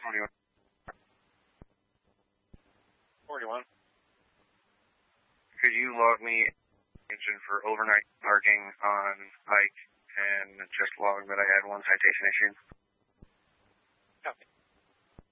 21. 41. Could you log me attention for overnight parking on Pike and just log that I had one citation issue?